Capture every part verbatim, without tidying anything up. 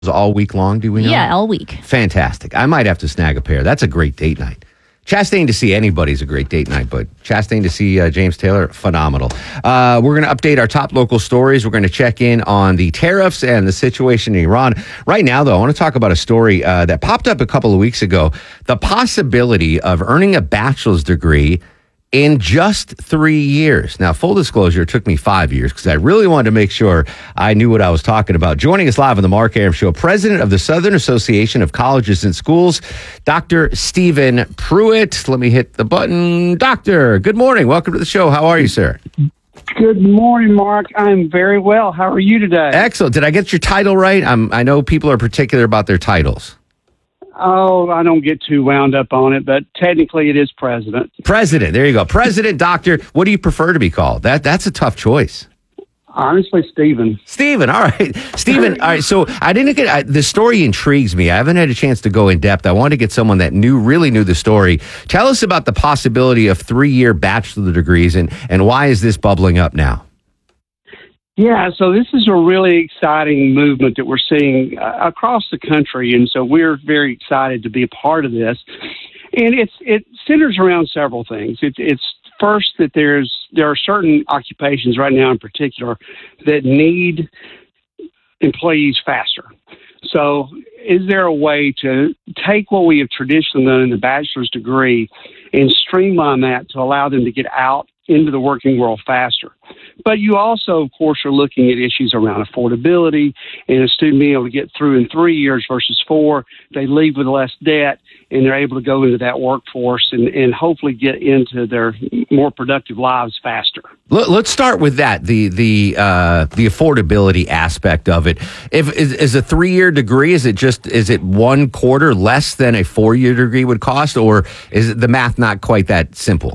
all week long, do we know? Yeah, all week. Fantastic. I might have to snag a pair. That's a great date night. Chastain to see anybody's a great date night, but Chastain to see uh, James Taylor, phenomenal. Uh, we're going to update our top local stories. We're going to check in on the tariffs and the situation in Iran. Right now, though, I want to talk about a story uh, that popped up a couple of weeks ago. The possibility of earning a bachelor's degree in just three years. Now, full disclosure, it took me five years because I really wanted to make sure I knew what I was talking about. Joining us live on the Mark Arum Show, President of the Southern Association of Colleges and Schools, Doctor Stephen Pruitt. Let me hit the button. Doctor, good morning. Welcome to the show. How are you, sir? Good morning, Mark. I'm very well. How are you today? Excellent. Did I get your title right? I'm, I know people are particular about their titles. Oh, I don't get too wound up on it, but technically it is president. President. There you go. President, doctor. What do you prefer to be called? That That's a tough choice. Honestly, Stephen. Stephen. All right. Stephen. All right. So I didn't get I, the story intrigues me. I haven't had a chance to go in depth. I wanted to get someone that knew, really knew the story. Tell us about the possibility of three-year bachelor degrees and, and why is this bubbling up now? Yeah, so this is a really exciting movement that we're seeing uh, across the country, and so we're very excited to be a part of this. And it's it centers around several things. It's it's first that there's there are certain occupations right now in particular that need employees faster. So is there a way to take what we have traditionally done in the bachelor's degree and streamline that to allow them to get out into the working world faster? But you also, of course, are looking at issues around affordability and a student being able to get through in three years versus four. They leave with less debt and they're able to go into that workforce and, and hopefully get into their more productive lives faster. Let's start with that, the the uh, the affordability aspect of it. If is, is a three-year degree, is it just is it one quarter less than a four-year degree would cost, or is the math not quite that simple?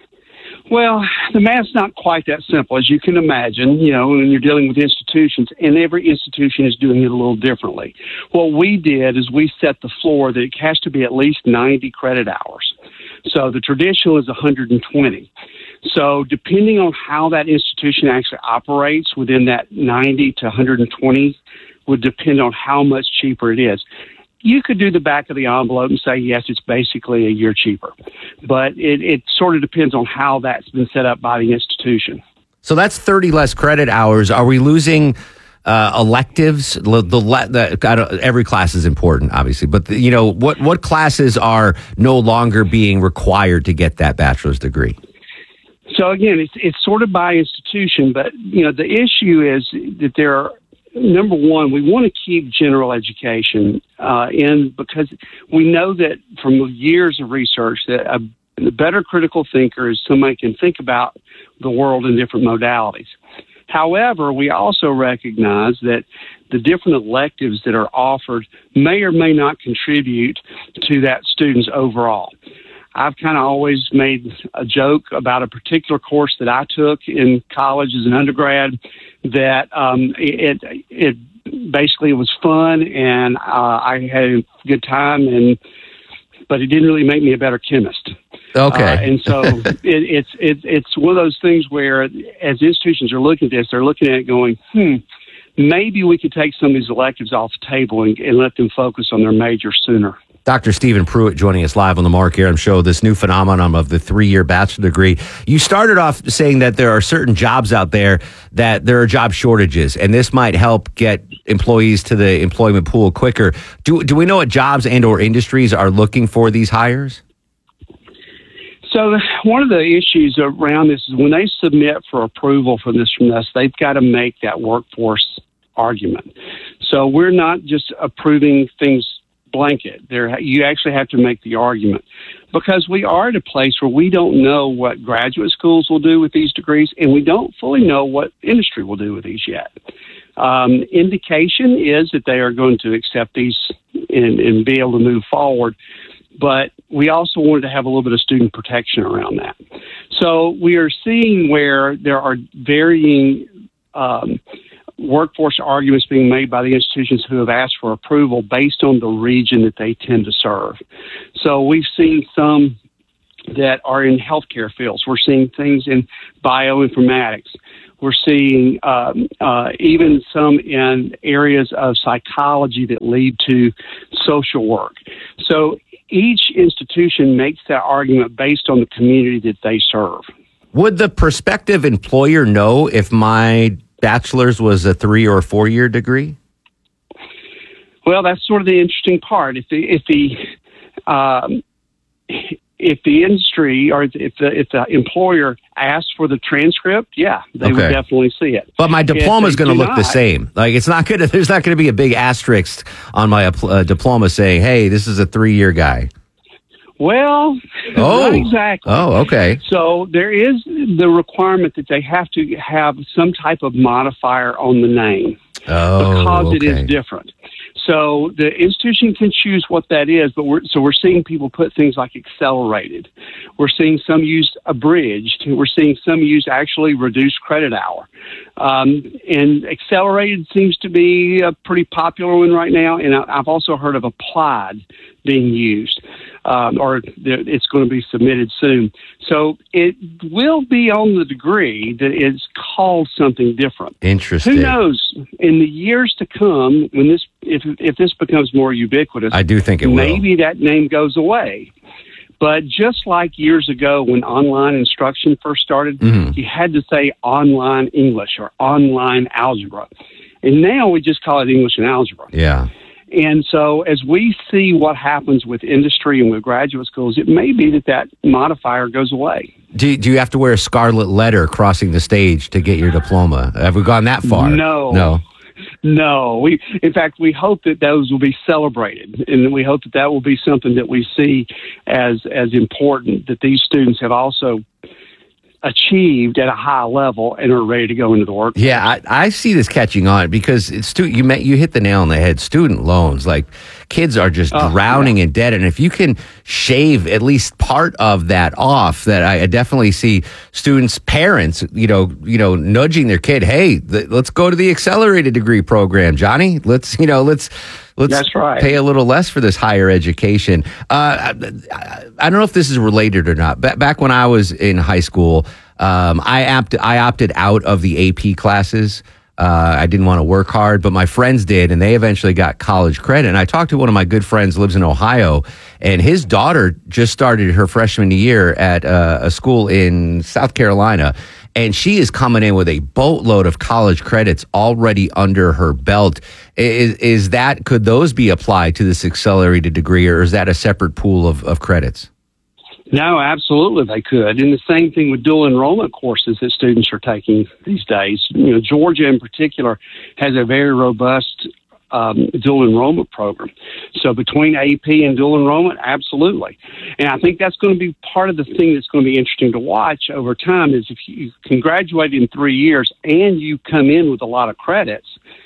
Well, the math's not quite that simple, as you can imagine, you know, when you're dealing with institutions, and every institution is doing it a little differently. What we did is we set the floor that it has to be at least ninety credit hours. So the traditional is one hundred twenty. So depending on how that institution actually operates within that ninety to one hundred twenty would depend on how much cheaper it is. You could do the back of the envelope and say, yes, it's basically a year cheaper. But it, it sort of depends on how that's been set up by the institution. So that's thirty less credit hours. Are we losing uh, electives? The, the, the I don't, every class is important, obviously. But, the, you know, what, what classes are no longer being required to get that bachelor's degree? So, again, it's, it's sort of by institution. But, you know, the issue is that there are, number one, we want to keep general education uh, in because we know that from years of research that a, a better critical thinker is somebody who can think about the world in different modalities. However, we also recognize that the different electives that are offered may or may not contribute to that student's overall. I've kind of always made a joke about a particular course that I took in college as an undergrad that um, it, it basically it was fun and uh, I had a good time, and but it didn't really make me a better chemist. Okay. Uh, and so it, it's it, it's one of those things where as institutions are looking at this, they're looking at it going, hmm, maybe we could take some of these electives off the table and, and let them focus on their major sooner. Doctor Stephen Pruitt joining us live on the Mark Arum Show, this new phenomenon of the three-year bachelor degree. You started off saying that there are certain jobs out there that there are job shortages, and this might help get employees to the employment pool quicker. Do, do we know what jobs and or industries are looking for these hires? So one of the issues around this is when they submit for approval for this from us, they've got to make that workforce argument. So we're not just approving things blanket. There, you actually have to make the argument because we are at a place where we don't know what graduate schools will do with these degrees, and we don't fully know what industry will do with these yet. Um, indication is that they are going to accept these and, and be able to move forward, but we also wanted to have a little bit of student protection around that. So we are seeing where there are varying um, workforce arguments being made by the institutions who have asked for approval based on the region that they tend to serve. So we've seen some that are in healthcare fields. We're seeing things in bioinformatics. We're seeing um, uh, even some in areas of psychology that lead to social work. So each institution makes that argument based on the community that they serve. Would the prospective employer know if my bachelor's was a three or four year degree? Well, that's sort of the interesting part. If the if the um, if the industry or if the if the employer asks for the transcript, yeah, they Okay. would definitely see it. But my diploma is If they going to do look the not- same. Like it's not going to. There's not going to be a big asterisk on my uh, diploma saying, "Hey, this is a three year guy." Well, Oh, not exactly. Oh, okay. So there is the requirement that they have to have some type of modifier on the name. Oh, because okay. it is different. So the institution can choose what that is, but we're so we're seeing people put things like accelerated. We're seeing some use abridged. We're seeing some use actually reduced credit hour. Um, and accelerated seems to be a pretty popular one right now. And I- I've also heard of applied being used, um, or th- it's going to be submitted soon. So it will be on the degree that it's called something different. Interesting. Who knows? In the years to come, when this, if if this becomes more ubiquitous, I do think it will. maybe that name goes away. But just like years ago when online instruction first started, Mhm. you had to say online English or online algebra, and now we just call it English and algebra. Yeah. And so as we see what happens with industry and with graduate schools, it may be that that modifier goes away. Do, do you have to wear a scarlet letter crossing the stage to get your diploma? Have we gone that far? No. No. No, we, in fact, we hope that those will be celebrated, and we hope that that will be something that we see as, as important, that these students have also achieved at a high level and are ready to go into the work. Yeah, I, I see this catching on because it's stu- you met, you hit the nail on the head. Student loans, like kids are just Oh, drowning in debt, and if you can shave at least part of that off, that I, I definitely see students' parents, you know, you know, nudging their kid, hey, th- let's go to the accelerated degree program, Johnny. Let's, you know, let's. Let's That's right. pay a little less for this higher education. Uh, I, I don't know if this is related or not. Ba- back when I was in high school, um, I, opt- I opted out of the A P classes. Uh, I didn't want to work hard, but my friends did, and they eventually got college credit. And I talked to one of my good friends who lives in Ohio, and his daughter just started her freshman year at uh, a school in South Carolina. And she is coming in with a boatload of college credits already under her belt. Is, is that, could those be applied to this accelerated degree, or is that a separate pool of, of credits? No, absolutely they could. And the same thing with dual enrollment courses that students are taking these days. You know, Georgia in particular has a very robust um, dual enrollment program. So between A P and dual enrollment, absolutely. And I think that's going to be part of the thing that's going to be interesting to watch over time is if you can graduate in three years and you come in with a lot of credits,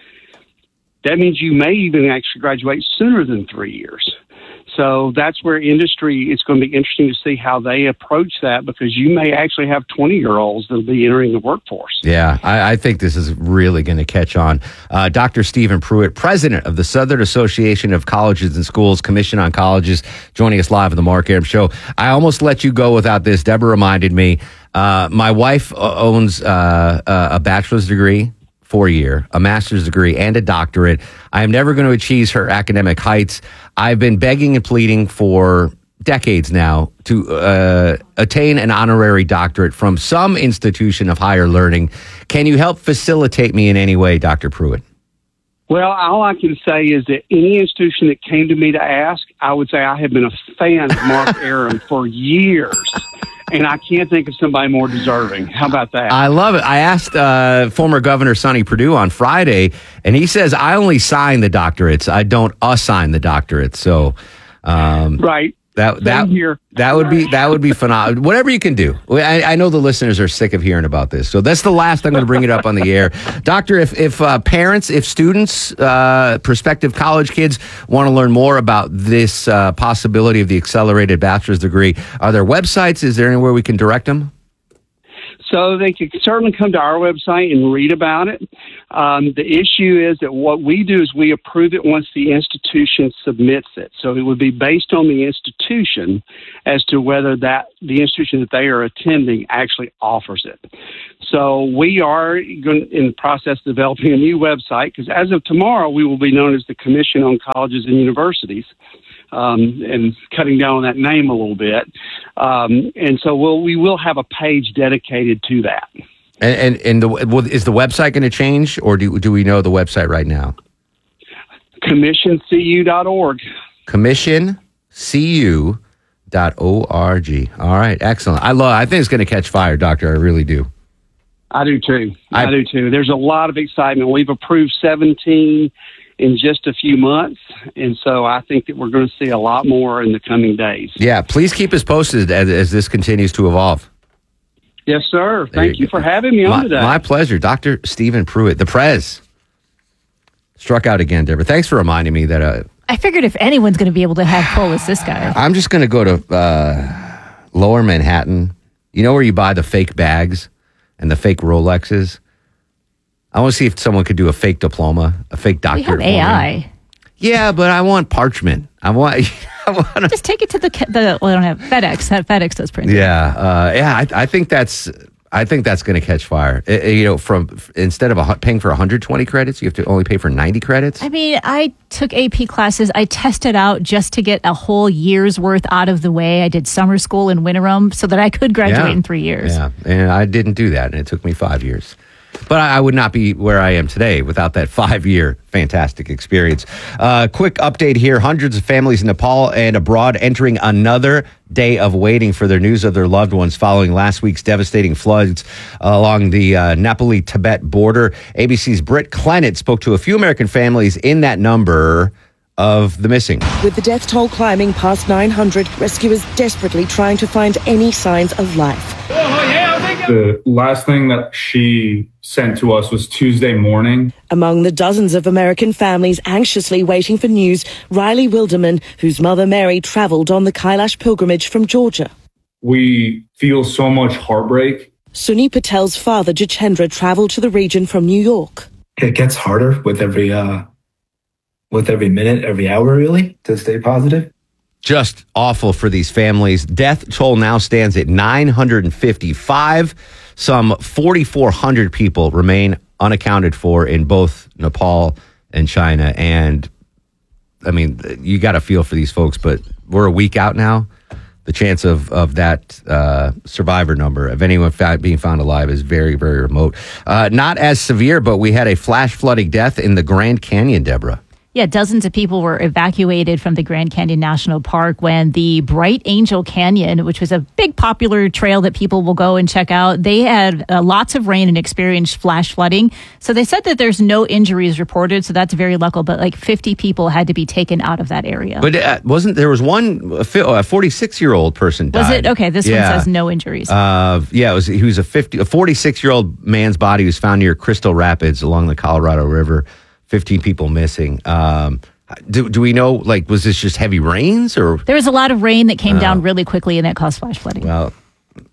that means you may even actually graduate sooner than three years. So that's where industry, it's going to be interesting to see how they approach that because you may actually have twenty-year-olds that will be entering the workforce. Yeah, I, I think this is really going to catch on. Uh, Doctor Stephen Pruitt, president of the Southern Association of Colleges and Schools, Commission on Colleges, joining us live on the Mark Arum Show. I almost let you go without this. Deborah reminded me, uh, my wife owns uh, a bachelor's degree, four-year, a master's degree, and a doctorate. I am never going to achieve her academic heights. I've been begging and pleading for decades now to uh, attain an honorary doctorate from some institution of higher learning. Can you help facilitate me in any way, Doctor Pruitt? Well, all I can say is that any institution that came to me to ask, I would say I have been a fan of Mark Arum for years. And I can't think of somebody more deserving. How about that? I love it. I asked uh, former Governor Sonny Perdue on Friday, and he says, I only sign the doctorates. I don't assign the doctorates. So, um, right. That Same that here. that would be that would be phenomenal. Whatever you can do. I, I know the listeners are sick of hearing about this, so that's the last I'm going to bring it up on the air, Doctor. If if uh, parents, if students, uh, prospective college kids want to learn more about this uh, possibility of the accelerated bachelor's degree, are there websites? Is there anywhere we can direct them? So they can certainly come to our website and read about it. Um, the issue is that what we do is we approve it once the institution submits it. So it would be based on the institution as to whether that the institution that they are attending actually offers it. So we are going in the process of developing a new website, because as of tomorrow, we will be known as the Commission on Colleges and Universities. Um, and cutting down on that name a little bit. Um, and so we'll, we will have a page dedicated to that. And, and, and the, well, is the website going to change, or do, do we know the website right now? commission c u dot org. commission c u dot org. All right, excellent. I love. I think it's going to catch fire, Doctor. I really do. I do too. I, I do too. There's a lot of excitement. We've approved seventeen in just a few months, and so I think that we're going to see a lot more in the coming days. Yeah, please keep us posted as, as this continues to evolve. Yes, sir. Thank you, you for having me on my, today. My pleasure. Doctor Stephen Pruitt, the Prez. Struck out again, Deborah. Thanks for reminding me that... Uh, I figured if anyone's going to be able to have pull, it's this guy. I'm just going to go to uh, Lower Manhattan. You know where you buy the fake bags and the fake Rolexes? I want to see if someone could do a fake diploma, a fake doctorate. We have A I. Yeah, but I want parchment. I want. I want Just take it to the the. Well, I don't have FedEx. FedEx does print. Yeah, uh, yeah. I, I think that's. I think that's going to catch fire. It, you know, from instead of a, paying for one hundred twenty credits, you have to only pay for ninety credits. I mean, I took A P classes. I tested out just to get a whole year's worth out of the way. I did summer school in Winterim so that I could graduate yeah. in three years. Yeah, and I didn't do that, and it took me five years. But I would not be where I am today without that five-year fantastic experience. Uh, quick update here. Hundreds of families in Nepal and abroad entering another day of waiting for their news of their loved ones following last week's devastating floods along the uh, Nepali-Tibet border. A B C's Britt Clennett spoke to a few American families in that number of the missing. With the death toll climbing past nine hundred, rescuers desperately trying to find any signs of life. The last thing that she sent to us was Tuesday morning. Among the dozens of American families anxiously waiting for news, Riley Wilderman, whose mother Mary traveled on the Kailash pilgrimage from Georgia. We feel so much heartbreak. Sunny Patel's father, Jachendra, traveled to the region from New York. It gets harder with every, uh, with every minute, every hour, really, to stay positive. Just awful for these families. Death toll now stands at nine hundred fifty-five. Some forty-four hundred people remain unaccounted for in both Nepal and China. And, I mean, you got to feel for these folks, but we're a week out now. The chance of, of that uh, survivor number, of anyone fa- being found alive, is very, very remote. Uh, not as severe, but we had a flash flooding death in the Grand Canyon, Deborah. Yeah, dozens of people were evacuated from the Grand Canyon National Park when the Bright Angel Canyon, which was a big popular trail that people will go and check out, they had uh, lots of rain and experienced flash flooding. So they said that there's no injuries reported, so that's very lucky, but like fifty people had to be taken out of that area. But uh, wasn't there was one, a forty-six-year-old person died. Was it? Okay, this yeah. one says no injuries. Uh, yeah, it was, he was a fifty, a forty-six-year-old man's body was found near Crystal Rapids along the Colorado River. fifteen people missing. Um, do, do we know, like, was this just heavy rains or? There was a lot of rain that came uh, down really quickly and that caused flash flooding. Well, I'm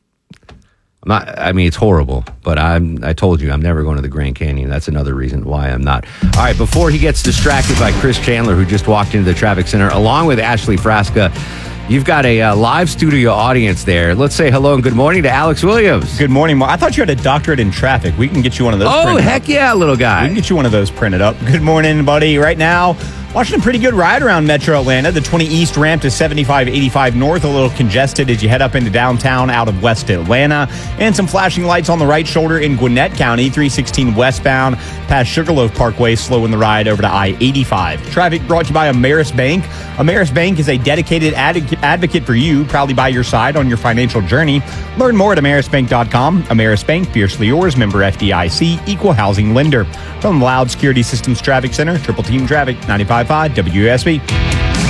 not, I mean, it's horrible, but I'm, I told you I'm never going to the Grand Canyon. That's another reason why I'm not. All right, before he gets distracted by Chris Chandler, who just walked into the traffic center, along with Ashley Frasca, you've got a uh, live studio audience there. Let's say hello and good morning to Alex Williams. Good morning. Well, I thought you had a doctorate in traffic. We can get you one of those Oh, printed heck up. yeah, little guy. We can get you one of those printed up. Good morning, buddy. Right now, watching a pretty good ride around Metro Atlanta. The twenty East ramp to seventy-five eighty-five North, a little congested as you head up into downtown out of West Atlanta. And some flashing lights on the right shoulder in Gwinnett County, three sixteen westbound past Sugarloaf Parkway, slowing the ride over to I eighty-five. Traffic brought to you by Ameris Bank. Ameris Bank is a dedicated ad- advocate for you, proudly by your side on your financial journey. Learn more at ameris bank dot com. Ameris Bank, fiercely yours, member F D I C, equal housing lender. From Loud Security Systems Traffic Center, Triple Team Traffic, ninety-five point five W S B. We've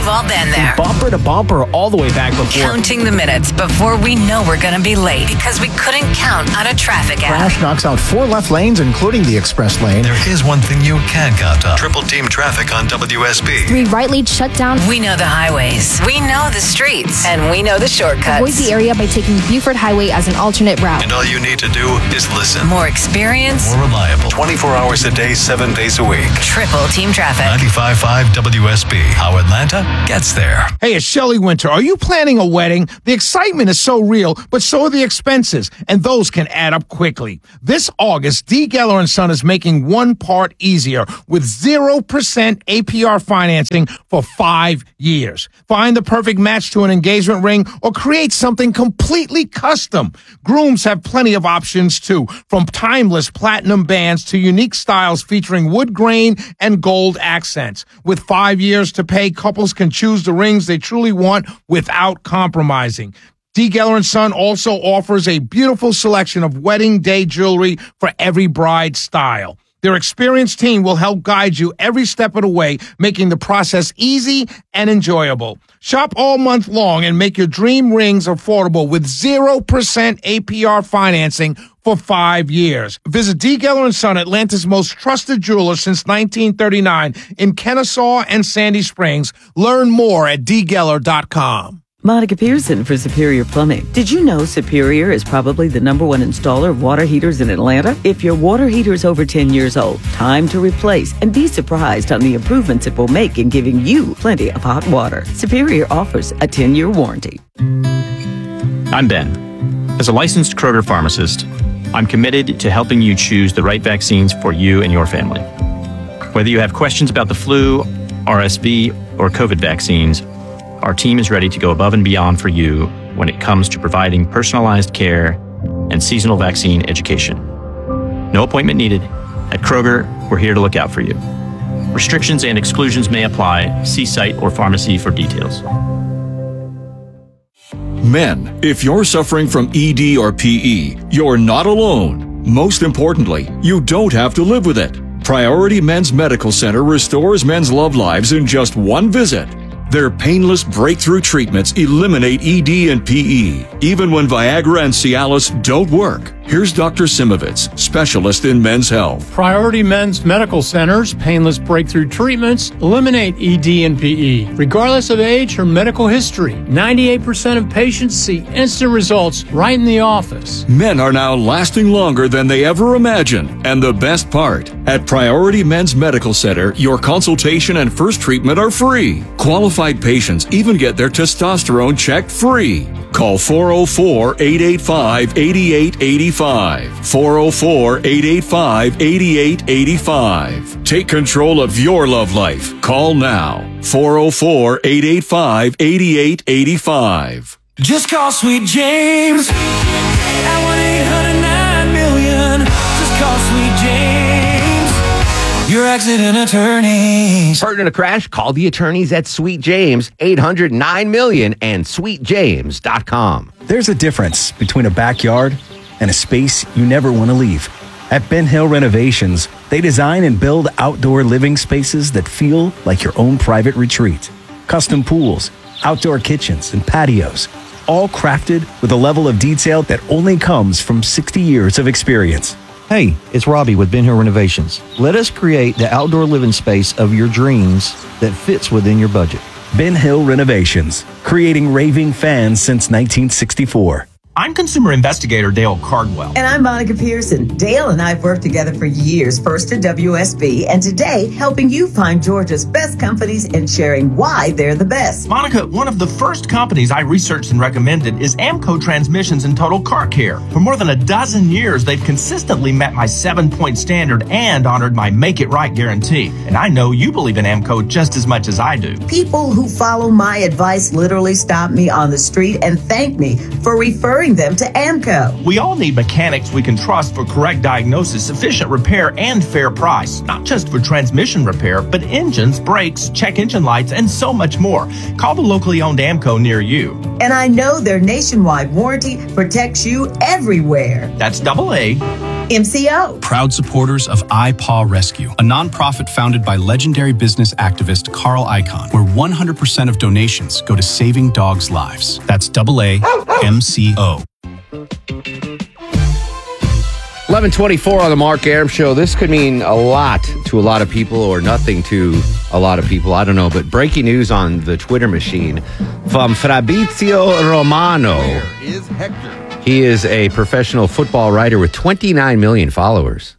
all been there. Bumper to bumper all the way back before. Counting the minutes before we know we're going to be late because we couldn't count on a traffic app. Crash knocks out four left lanes, including the express lane. There is one thing you can count on. Triple team traffic on W S B. Three right lanes shut down. We know the highways. We know the streets. And we know the shortcuts. Avoid the area by taking Buford Highway as an alternate route. And all you need to do is listen. More experience. More reliable. twenty-four hours a day, seven days a week. Triple team traffic. ninety-five point five W S B. How Atlanta gets there. Hey, it's Shelley Winter. Are you planning a wedding? The excitement is so real, but so are the expenses, and those can add up quickly. This August, D. Geller and Son is making one part easier with zero percent A P R financing for five years. Find the perfect match to an engagement ring or create something completely custom. Grooms have plenty of options too, from timeless platinum bands to unique styles featuring wood grain and gold accents. With five years to pay, couples can choose the rings they truly want without compromising. D. Geller and Son also offers a beautiful selection of wedding day jewelry for every bride style. Their experienced team will help guide you every step of the way, making the process easy and enjoyable. Shop all month long and make your dream rings affordable with zero percent A P R financing for five years. Visit D. Geller and Son, Atlanta's most trusted jeweler since nineteen thirty-nine in Kennesaw and Sandy Springs. Learn more at d geller dot com. Monica Pearson for Superior Plumbing. Did you know Superior is probably the number one installer of water heaters in Atlanta? If your water heater is over ten years old, time to replace and be surprised on the improvements it will make in giving you plenty of hot water. Superior offers a ten-year warranty. I'm Ben. As a licensed Kroger pharmacist, I'm committed to helping you choose the right vaccines for you and your family. Whether you have questions about the flu, R S V, or COVID vaccines, our team is ready to go above and beyond for you when it comes to providing personalized care and seasonal vaccine education. No appointment needed. At Kroger, we're here to look out for you. Restrictions and exclusions may apply. See site or pharmacy for details. Men, if you're suffering from E D or P E, you're not alone. Most importantly, you don't have to live with it. Priority Men's Medical Center restores men's love lives in just one visit. Their painless breakthrough treatments eliminate E D and P E, even when Viagra and Cialis don't work. Here's Doctor Simovitz, specialist in men's health. Priority Men's Medical Center's painless breakthrough treatments eliminate E D and P E, regardless of age or medical history. ninety-eight percent of patients see instant results right in the office. Men are now lasting longer than they ever imagined. And the best part, at Priority Men's Medical Center, your consultation and first treatment are free. Qualified patients even get their testosterone checked free. Call four oh four, eight eight five, eight eight eight five. four oh four, eight eight five, eight eight eight five. Take control of your love life. Call now. four oh four, eight eight five, eight eight eight five. Just call Sweet James at one eight hundred nine million. Just call Sweet James, your accident attorneys. Partner in a crash? Call the attorneys at Sweet James, eight hundred nine million and sweet james dot com. There's a difference between a backyard and a space you never want to leave. At Ben Hill Renovations, they design and build outdoor living spaces that feel like your own private retreat. Custom pools, outdoor kitchens, and patios, all crafted with a level of detail that only comes from sixty years of experience. Hey, it's Robbie with Ben Hill Renovations. Let us create the outdoor living space of your dreams that fits within your budget. Ben Hill Renovations, creating raving fans since nineteen sixty-four. I'm consumer investigator Dale Cardwell. And I'm Monica Pearson. Dale and I have worked together for years, first at W S B, and today helping you find Georgia's best companies and sharing why they're the best. Monica, one of the first companies I researched and recommended is Amco Transmissions and Total Car Care. For more than a dozen years, they've consistently met my seven-point standard and honored my Make It Right guarantee. And I know you believe in Amco just as much as I do. People who follow my advice literally stop me on the street and thank me for referring them to Amco. We all need mechanics we can trust for correct diagnosis, efficient repair, and fair price. Not just for transmission repair, but engines, brakes, check engine lights, and so much more. Call the locally owned Amco near you. And I know their nationwide warranty protects you everywhere. That's double A, M C O. Proud supporters of iPaw Rescue, a nonprofit founded by legendary business activist Carl Icahn, where one hundred percent of donations go to saving dogs' lives. That's double A M C O. eleven twenty-four on the Mark Arum Show. This could mean a lot to a lot of people or nothing to a lot of people. I don't know. But breaking news on the Twitter machine from Fabrizio Romano. Where is Hector? He is a professional football writer with twenty-nine million followers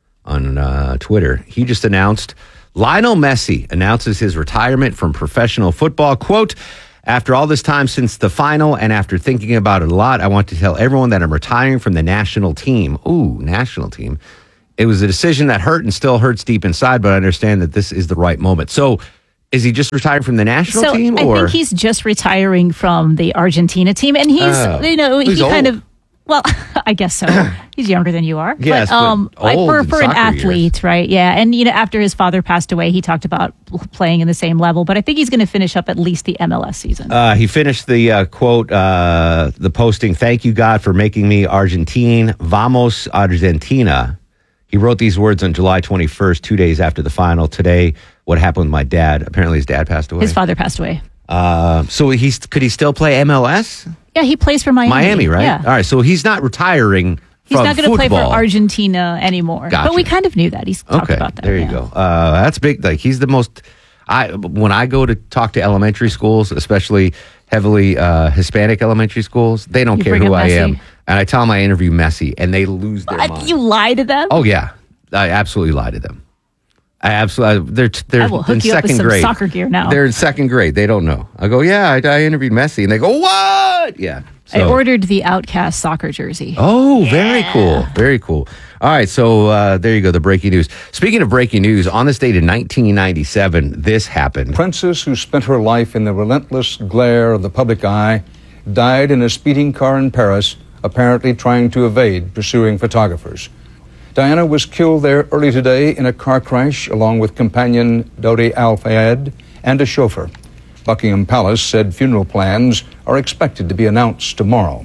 on uh, Twitter. He just announced Lionel Messi announces his retirement from professional football. Quote, after all this time since the final and after thinking about it a lot, I want to tell everyone that I'm retiring from the national team. Ooh, national team. It was a decision that hurt and still hurts deep inside, but I understand that this is the right moment. So is he just retiring from the national so team? I or? think he's just retiring from the Argentina team. And he's, Oh. you know, He's he kind old. of, well, I guess so. He's younger than you are. Yes, but, um, but like old for, in for an soccer athlete, right? Yeah. And, you know, after his father passed away, he talked about playing in the same level. But I think he's going to finish up at least the M L S season. Uh, he finished the uh, quote, uh, the posting, thank you, God, for making me Argentine. Vamos, Argentina. He wrote these words on July twenty-first, two days after the final. Today, what happened with my dad? Apparently his dad passed away. His father passed away. Uh, so he's could he still play M L S? Yeah, he plays for Miami. Miami, right? Yeah. All right, so he's not retiring He's from not going to play for football. Argentina anymore. Gotcha. But we kind of knew that. He's talked Okay, about that. there you yeah. go. Uh, that's big. Like he's the most. I when I go to talk to elementary schools, especially heavily uh, Hispanic elementary schools, they don't You care bring who up I Messi? am, and I tell them I interview Messi, and they lose their What? mind. You lie to them? Oh yeah, I absolutely lie to them. I absolutely. They're they're I will hook in you up with second some grade. soccer gear now. They're in second grade. They don't know. I go, yeah, I, I interviewed Messi, and they go, what? Yeah. I So- ordered the Outcast soccer jersey. Oh, very cool. Very cool. All right. So uh, there you go. The breaking news. Speaking of breaking news, on this date in nineteen ninety-seven, this happened. Princess, who spent her life in the relentless glare of the public eye, died in a speeding car in Paris, apparently trying to evade pursuing photographers. Diana was killed there early today in a car crash along with companion Dodi Al-Fayed and a chauffeur. Buckingham Palace said funeral plans are expected to be announced tomorrow.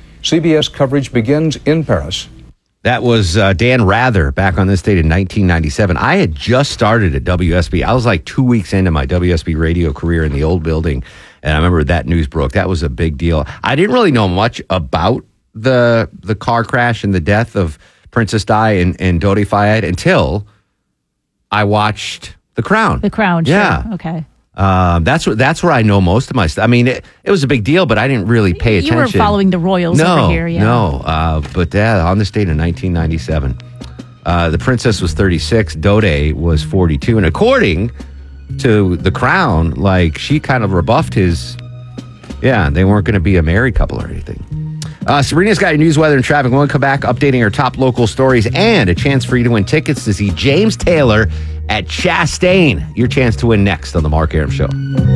C B S coverage begins in Paris. That was uh, Dan Rather back on this date in nineteen ninety-seven. I had just started at W S B. I was like two weeks into my W S B radio career in the old building. And I remember that news broke. That was a big deal. I didn't really know much about the the car crash and the death of Princess Di and, and Dodi Fayed until I watched The Crown. The Crown, sure. Yeah. Okay. Um, that's what that's where I know most of my stuff. I mean, it, it was a big deal, but I didn't really pay You attention. weren't following the royals no, over here, yeah. No, uh, but yeah, on this date in nineteen ninety-seven, uh, the princess was thirty-six, Dodi was forty-two, and according to The Crown, like she kind of rebuffed his. Yeah, they weren't going to be a married couple or anything. Uh, Sabrina's got your news, weather, and traffic. We'll come back updating our top local stories and a chance for you to win tickets to see James Taylor at Chastain. Your chance to win next on The Mark Arum Show.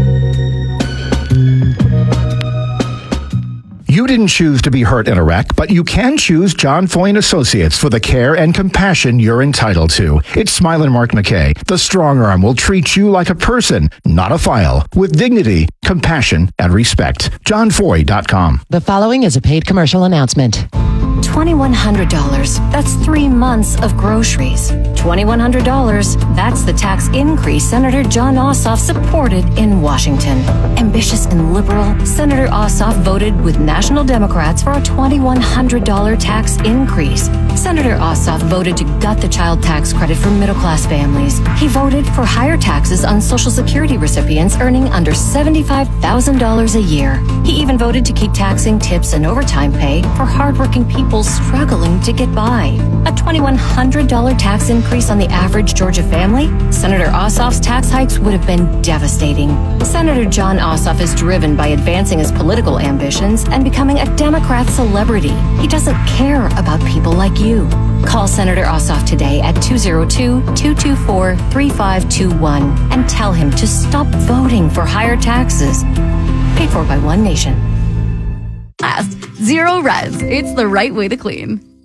You didn't choose to be hurt in a wreck, but you can choose John Foy and Associates for the care and compassion you're entitled to. It's Smile and Mark McKay. The strong arm will treat you like a person, not a file, with dignity, compassion, and respect. john foy dot com. The following is a paid commercial announcement. twenty-one hundred dollars. That's three months of groceries. twenty-one hundred dollars. That's the tax increase Senator John Ossoff supported in Washington. Ambitious and liberal, Senator Ossoff voted with national Democrats for a twenty-one hundred dollars tax increase. Senator Ossoff voted to gut the child tax credit for middle-class families. He voted for higher taxes on Social Security recipients earning under seventy-five thousand dollars a year. He even voted to keep taxing tips and overtime pay for hardworking people struggling to get by. A twenty-one hundred dollars tax increase on the average Georgia family? Senator Ossoff's tax hikes would have been devastating. Senator John Ossoff is driven by advancing his political ambitions and becoming a Democrat celebrity. He doesn't care about people like you. Call Senator Ossoff today at two oh two, two two four, three five two one and tell him to stop voting for higher taxes. Paid for by One Nation. Last, Zero Res. It's the right way to clean.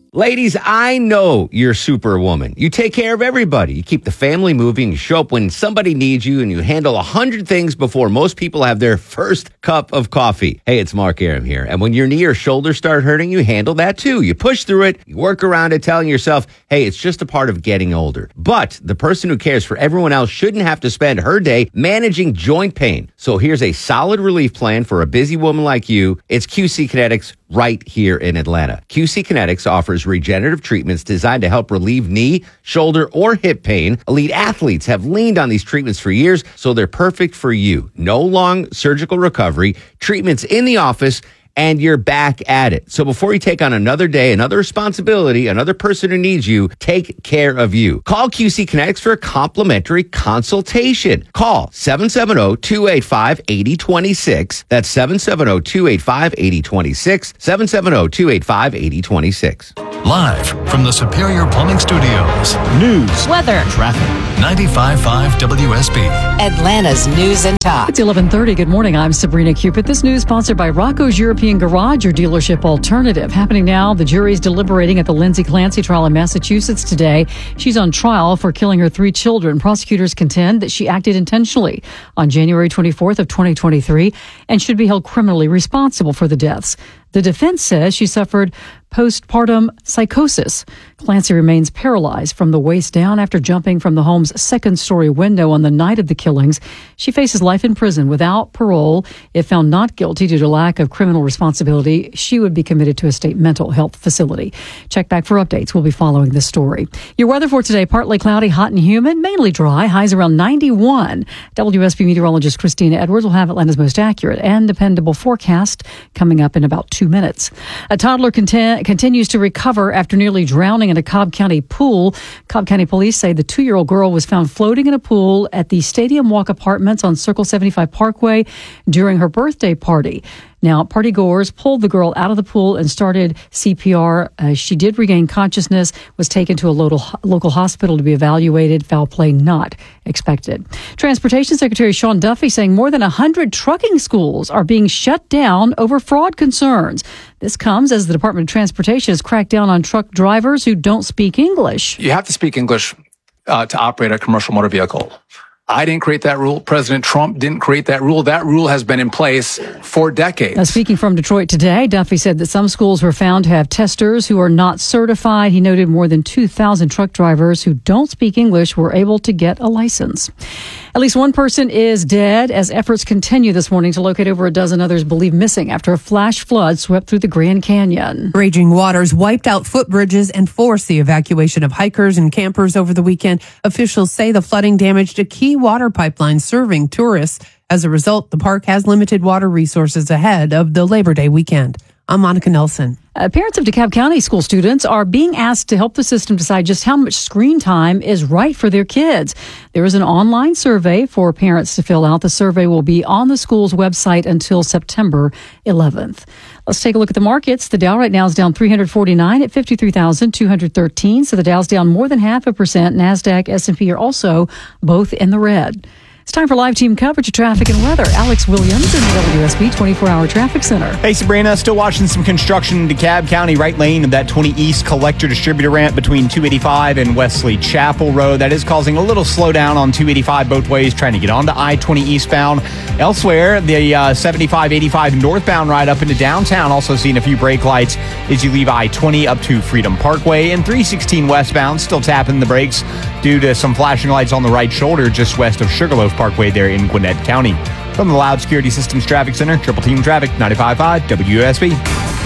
Ladies, I know you're superwoman. You take care of everybody. You keep the family moving. You show up when somebody needs you, and you handle a hundred things before most people have their first cup of coffee. Hey, it's Mark Aram here. And when your knee or shoulder start hurting, you handle that too. You push through it. You work around it, telling yourself, hey, it's just a part of getting older. But the person who cares for everyone else shouldn't have to spend her day managing joint pain. So here's a solid relief plan for a busy woman like you. It's Q C Kinetics right here in Atlanta. Q C Kinetics offers regenerative treatments designed to help relieve knee, shoulder, or hip pain. Elite athletes have leaned on these treatments for years, so they're perfect for you. No long surgical recovery, treatments in the office, and you're back at it. So before you take on another day, another responsibility, another person who needs you, take care of you. Call Q C Kinetics for a complimentary consultation. Call seven seven zero, two eight five, eight zero two six. That's seven seven zero, two eight five, eight zero two six. seven seven zero, two eight five, eight zero two six. Live from the Superior Plumbing Studios. News, weather, traffic. ninety-five point five W S B. Atlanta's News and Talk. It's eleven thirty. Good morning. I'm Sabrina Cupid. This news sponsored by Rocco's European Garage, your dealership alternative. Happening now, the jury's deliberating at the Lindsay Clancy trial in Massachusetts today. She's on trial for killing her three children. Prosecutors contend that she acted intentionally on January twenty-fourth of twenty twenty-three and should be held criminally responsible for the deaths. The defense says she suffered postpartum psychosis. Clancy remains paralyzed from the waist down after jumping from the home's second-story window on the night of the killings. She faces life in prison without parole. If found not guilty due to lack of criminal responsibility, she would be committed to a state mental health facility. Check back for updates. We'll be following this story. Your weather for today, partly cloudy, hot and humid, mainly dry, highs around ninety-one. W S B meteorologist Christina Edwards will have Atlanta's most accurate and dependable forecast coming up in about two minutes. A toddler content continues to recover after nearly drowning in a Cobb County pool. Cobb County police say the two-year-old girl was found floating in a pool at the Stadium Walk Apartments on Circle seventy-five Parkway during her birthday party. Now, partygoers pulled the girl out of the pool and started C P R. Uh, she did regain consciousness, was taken to a local, local hospital to be evaluated. Foul play not expected. Transportation Secretary Sean Duffy saying more than one hundred trucking schools are being shut down over fraud concerns. This comes as the Department of Transportation has cracked down on truck drivers who don't speak English. You have to speak English uh, to operate a commercial motor vehicle. I didn't create that rule. President Trump didn't create that rule. That rule has been in place for decades. Now, speaking from Detroit today, Duffy said that some schools were found to have testers who are not certified. He noted more than two thousand truck drivers who don't speak English were able to get a license. At least one person is dead as efforts continue this morning to locate over a dozen others believed missing after a flash flood swept through the Grand Canyon. Raging waters wiped out footbridges and forced the evacuation of hikers and campers over the weekend. Officials say the flooding damaged a key water pipeline serving tourists. As a result, the park has limited water resources ahead of the Labor Day weekend. I'm Monica Nelson. Uh, parents of DeKalb County school students are being asked to help the system decide just how much screen time is right for their kids. There is an online survey for parents to fill out. The survey will be on the school's website until September eleventh. Let's take a look at the markets. The Dow right now is down three hundred forty-nine at fifty-three thousand two hundred thirteen. So the Dow's down more than half a percent. NASDAQ, S and P are also both in the red. It's time for live team coverage of traffic and weather. Alex Williams in the W S B twenty-four hour Traffic Center. Hey, Sabrina. Still watching some construction in DeKalb County, right lane of that twenty East collector distributor ramp between two eighty-five and Wesley Chapel Road. That is causing a little slowdown on two eighty-five both ways, trying to get onto I twenty eastbound. Elsewhere, the uh, seventy-five eighty-five northbound ride up into downtown, also seeing a few brake lights as you leave I twenty up to Freedom Parkway. And three sixteen westbound, still tapping the brakes due to some flashing lights on the right shoulder just west of Sugarloaf Parkway there in Gwinnett County. From the Loud Security Systems Traffic Center, Triple Team Traffic, ninety-five point five W S B.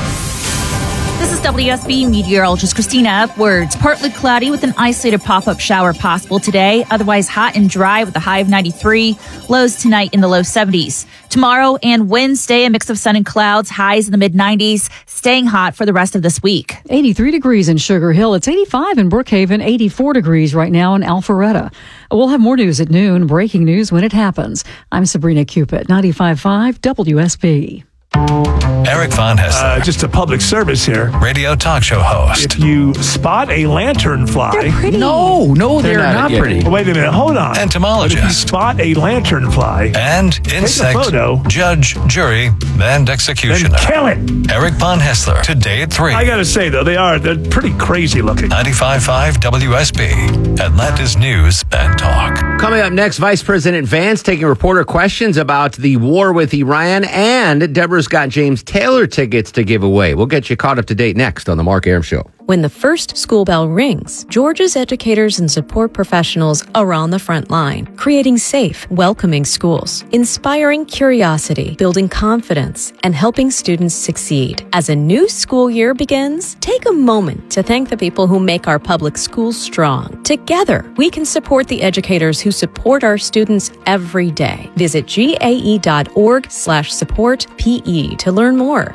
This is W S B meteorologist Christina Edwards. Partly cloudy with an isolated pop-up shower possible today. Otherwise hot and dry with a high of ninety-three. Lows tonight in the low seventies. Tomorrow and Wednesday, a mix of sun and clouds. Highs in the mid nineties. Staying hot for the rest of this week. eighty-three degrees in Sugar Hill. It's eighty-five in Brookhaven. eighty-four degrees right now in Alpharetta. We'll have more news at noon. Breaking news when it happens. I'm Sabrina Cupid, ninety-five point five W S B. Eric Von Hessler. Uh, just a public service here. Radio talk show host. If you spot a lanternfly. They're pretty. No, no, they're, they're not, not pretty. Oh, wait a minute, hold on. Entomologist. But if you spot a lanternfly. And insect. Take a photo. Judge, jury, and executioner. Then kill it. Eric Von Hessler. Today at three. I gotta say, though, they are, they're pretty crazy looking. ninety-five point five W S B. Atlanta's News and Talk. Coming up next, Vice President Vance taking reporter questions about the war with Iran, and Deborah's got James Taylor tickets to give away. We'll get you caught up to date next on The Mark Arum Show. When the first school bell rings, Georgia's educators and support professionals are on the front line, creating safe, welcoming schools, inspiring curiosity, building confidence, and helping students succeed. As a new school year begins, take a moment to thank the people who make our public schools strong. Together, we can support the educators who support our students every day. Visit gae.org slash support PE to learn more.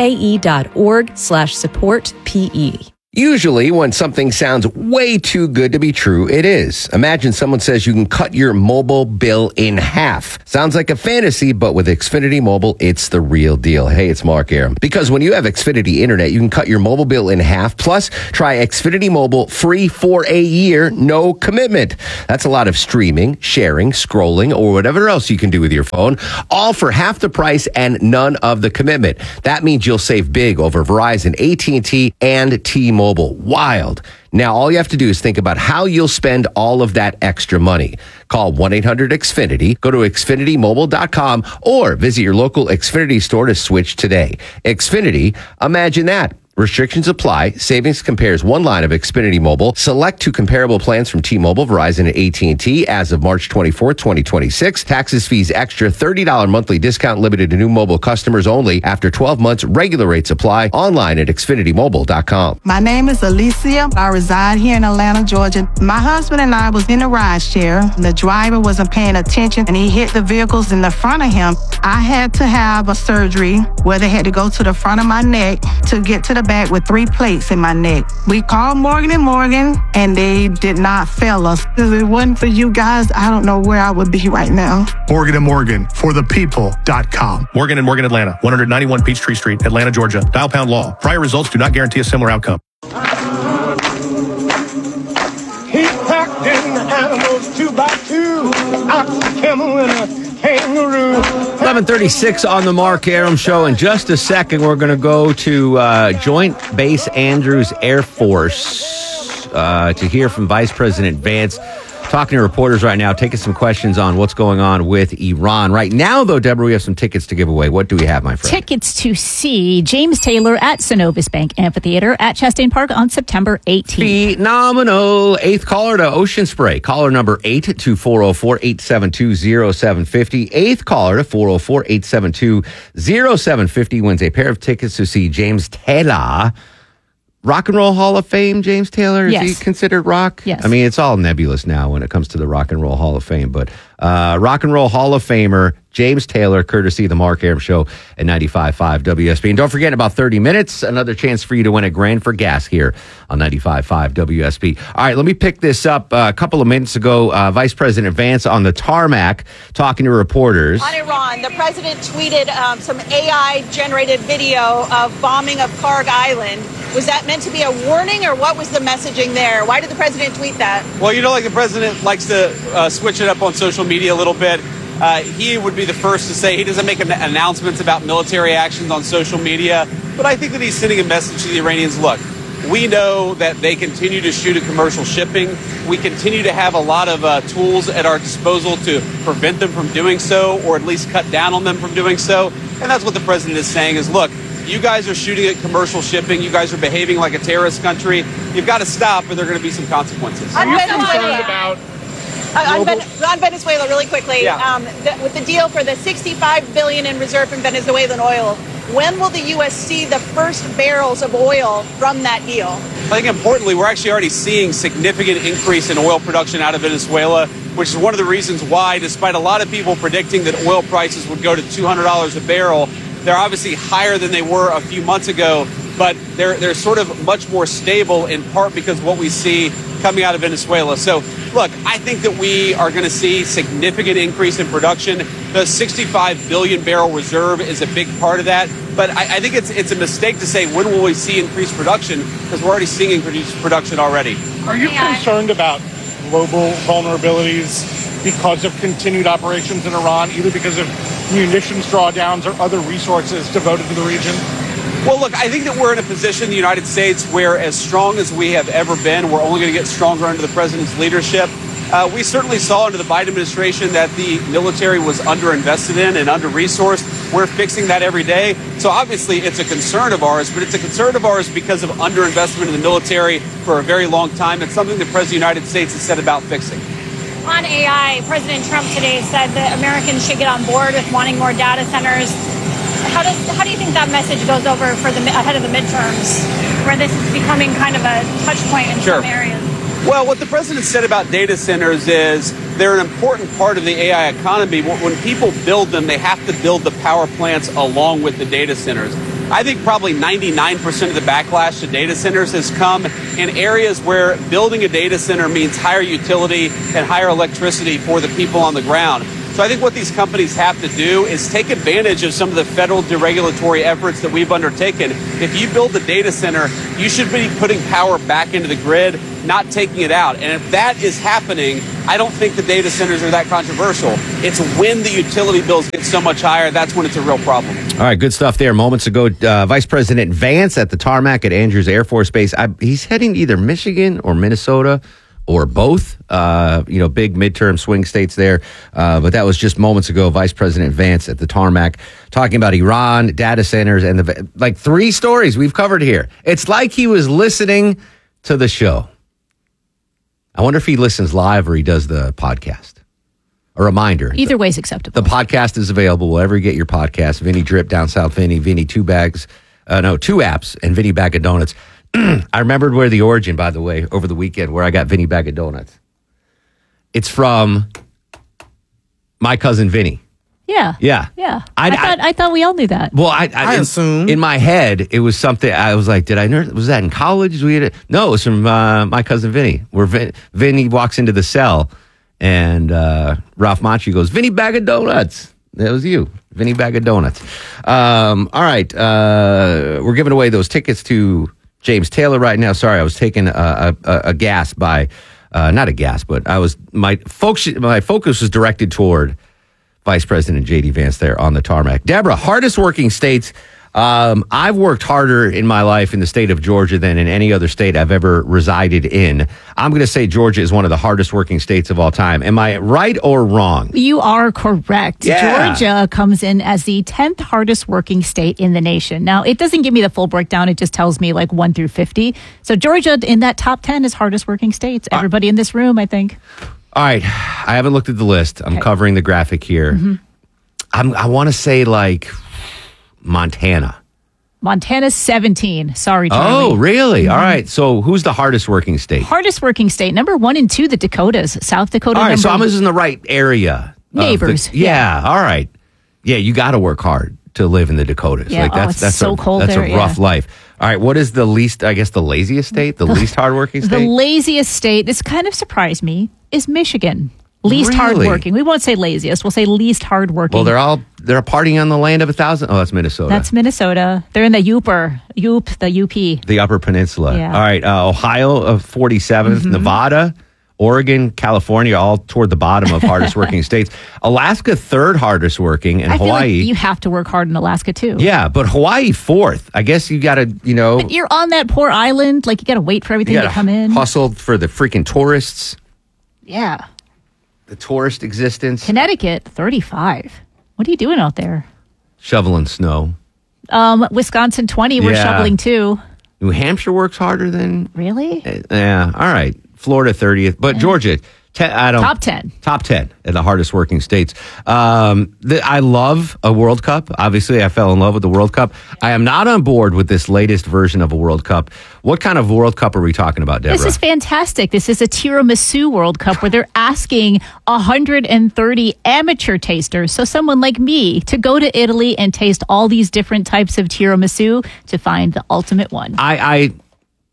gae.org slash support PE. Usually, when something sounds way too good to be true, it is. Imagine someone says you can cut your mobile bill in half. Sounds like a fantasy, but with Xfinity Mobile, it's the real deal. Hey, it's Mark Arum. Because when you have Xfinity Internet, you can cut your mobile bill in half. Plus, try Xfinity Mobile free for a year, no commitment. That's a lot of streaming, sharing, scrolling, or whatever else you can do with your phone, all for half the price and none of the commitment. That means you'll save big over Verizon, A T and T, and T-Mobile. Mobile. Wild. Now, all you have to do is think about how you'll spend all of that extra money. Call one eight hundred X Finity, go to Xfinity Mobile dot com, or visit your local Xfinity store to switch today. Xfinity, imagine that. Restrictions apply. Savings compares one line of Xfinity Mobile. Select two comparable plans from T-Mobile, Verizon, and A T and T as of March twenty-fourth, twenty twenty-six. Taxes, fees, extra thirty dollars monthly discount limited to new mobile customers only. After twelve months, regular rates apply. Online at Xfinity Mobile dot com. My name is Alicia. I reside here in Atlanta, Georgia. My husband and I was in a ride share. The driver wasn't paying attention and he hit the vehicles in the front of him. I had to have a surgery where they had to go to the front of my neck to get to the back with three plates in my neck. We called Morgan and Morgan and they did not fail us. If it wasn't for you guys, I don't know where I would be right now. Morgan and Morgan for the people dot com. Morgan and Morgan Atlanta, one ninety-one Peachtree Street, Atlanta, Georgia. Dial pound law. Prior results do not guarantee a similar outcome. He packed in the animals two by two. Ox, camel, and a kangaroo. eleven thirty-six on the Mark Arum Show. In just a second, we're going to go to uh, Joint Base Andrews Air Force uh, to hear from Vice President Vance. Talking to reporters right now, taking some questions on what's going on with Iran. Right now, though, Deborah, we have some tickets to give away. What do we have, my friend? Tickets to see James Taylor at Synovus Bank Amphitheater at Chastain Park on September eighteenth. Phenomenal. Eighth caller to Ocean Spray. Caller number eight to four oh four, eight seven two, oh seven five oh. Eighth caller to four oh four, eight seven two, oh seven five oh wins a pair of tickets to see James Taylor. Rock and Roll Hall of Fame, James Taylor? Is yes. he considered rock? Yes. I mean, it's all nebulous now when it comes to the Rock and Roll Hall of Fame, but uh, Rock and Roll Hall of Famer James Taylor, courtesy of the Mark Arum Show at ninety-five point five W S B. And don't forget, in about thirty minutes, another chance for you to win a grand for gas here on ninety-five point five W S B. All right, let me pick this up. Uh, a couple of minutes ago, uh, Vice President Vance on the tarmac talking to reporters. On Iran, the president tweeted um, some A I-generated video of bombing of Karg Island. Was that meant to be a warning, or what was the messaging there? Why did the president tweet that? Well, you know, like the president likes to uh, switch it up on social media a little bit. Uh, he would be the first to say he doesn't make an- announcements about military actions on social media. But I think that he's sending a message to the Iranians. Look, we know that they continue to shoot at commercial shipping. We continue to have a lot of uh, tools at our disposal to prevent them from doing so, or at least cut down on them from doing so. And that's what the president is saying is, look, you guys are shooting at commercial shipping. You guys are behaving like a terrorist country. You've got to stop, or there are going to be some consequences. Are you concerned about... Uh, on, Ven- on Venezuela, really quickly, Yeah. um, the, with the deal for the sixty-five billion dollars in reserve in Venezuelan oil, when will the U S see the first barrels of oil from that deal? I think importantly, we're actually already seeing significant increase in oil production out of Venezuela, which is one of the reasons why, despite a lot of people predicting that oil prices would go to two hundred dollars a barrel, they're obviously higher than they were a few months ago, but they're they're sort of much more stable, in part because of what we see coming out of Venezuela. So look, I think that we are going to see significant increase in production. The sixty-five billion barrel reserve is a big part of that. But I, I think it's it's a mistake to say when will we see increased production, because we're already seeing increased production already. Are you concerned about global vulnerabilities because of continued operations in Iran, either because of munitions drawdowns or other resources devoted to the region? Well, look, I think that we're in a position in the United States where, as strong as we have ever been, we're only going to get stronger under the president's leadership. Uh, we certainly saw under the Biden administration that the military was underinvested in and under-resourced. We're fixing that every day. So obviously it's a concern of ours, but it's a concern of ours because of underinvestment in the military for a very long time. It's something the President of the United States has said about fixing. On A I, President Trump today said that Americans should get on board with wanting more data centers. How does how do you think that message goes over for the ahead of the midterms, where this is becoming kind of a touch point in Sure. some areas? Well, what the president said about data centers is they're an important part of the A I economy. When people build them, they have to build the power plants along with the data centers. I think probably ninety-nine percent of the backlash to data centers has come in areas where building a data center means higher utility and higher electricity for the people on the ground. So I think what these companies have to do is take advantage of some of the federal deregulatory efforts that we've undertaken. If you build a data center, you should be putting power back into the grid, not taking it out. And if that is happening, I don't think the data centers are that controversial. It's when the utility bills get so much higher, that's when it's a real problem. All right, good stuff there. Moments ago, uh, Vice President Vance at the tarmac at Andrews Air Force Base. I, he's heading to either Michigan or Minnesota or both, uh, you know, big midterm swing states there. Uh, but that was just moments ago, Vice President Vance at the tarmac talking about Iran, data centers, and the like three stories we've covered here. It's like he was listening to the show. I wonder if he listens live or he does the podcast. A reminder. Either way is acceptable. The podcast is available wherever you get your podcast. Vinny Drip, Down South Vinny, Vinny Two Bags, uh, no, Two Apps, and Vinny Bag of Donuts. I remembered where the origin, by the way, over the weekend, where I got Vinny Bag of Donuts. It's from my cousin Vinny. Yeah. Yeah. Yeah. I- I, thought I thought we all knew that. Well, I, I, in, assume in my head it was something. I was like, did I know? Was that in college? We had a, no, it was from uh, my cousin Vinny. Where Vin, Vinny walks into the cell, and uh, Ralph Macchio goes, "Vinny Bag of Donuts." That was you, Vinny Bag of Donuts. Um, all right, uh, we're giving away those tickets to James Taylor right now. Sorry, I was taking a, a, a gas by, uh, not a gas, but I was my focus. My focus was directed toward Vice President J D Vance there on the tarmac. Deborah, hardest working states. Um, I've worked harder in my life in the state of Georgia than in any other state I've ever resided in. I'm going to say Georgia is one of the hardest working states of all time. Am I right or wrong? You are correct. Yeah. Georgia comes in as the tenth hardest working state in the nation. Now, it doesn't give me the full breakdown. It just tells me like one through fifty. So Georgia in that top ten is hardest working states. Everybody in this room, I think. All right. I haven't looked at the list. I'm Okay. covering the graphic here. Mm-hmm. I'm, I want to say like Montana. Montana's seventeen. Sorry, Charlie. Oh, really? Mhm. All right. So who's the hardest working state? Hardest working state. Number one and two, the Dakotas. South Dakota. All right. number So I'm in the right area. of the- Neighbors, yeah, All right. Yeah. You got to work hard to live in the Dakotas. Yeah, Like oh, that's it's that's so a, cold That's there, a rough yeah. life. All right. What is the least? I guess the laziest state. The least hardworking The state. laziest state, this kind of surprised me, is Michigan. Least Really? hardworking. We won't say laziest. We'll say least hardworking. Well, they're all they're partying on the land of a thousand. Oh, that's Minnesota. That's Minnesota. They're in the Yooper. Yoop, the U P. the Upper Peninsula. Yeah. All right. Uh, Ohio of forty-seventh, Mhm. Nevada, Oregon, California, all toward the bottom of hardest working states. Alaska, third hardest working, and I feel Hawaii. like you have to work hard in Alaska, too. yeah, but Hawaii fourth. I guess you got to, you know, But you're on that poor island. Like, you got to wait for you everything got to to come in. hustle for the freaking tourists, Yeah. the tourist existence, Connecticut, thirty-five. What are you doing out there? shoveling snow. Um, Wisconsin, twenty. We're Yeah. shoveling, too. New Hampshire works harder than. Really? Uh, yeah. All right. Florida, thirtieth. But Georgia, ten, I don't. Top ten. Top ten at the hardest working states. Um, the, I love a World Cup. Obviously, I fell in love with the World Cup. I am not on board with this latest version of a World Cup. What kind of World Cup are we talking about, Deborah? This is fantastic. This is a tiramisu World Cup where they're asking one hundred thirty amateur tasters, so someone like me, to go to Italy and taste all these different types of tiramisu to find the ultimate one. I, I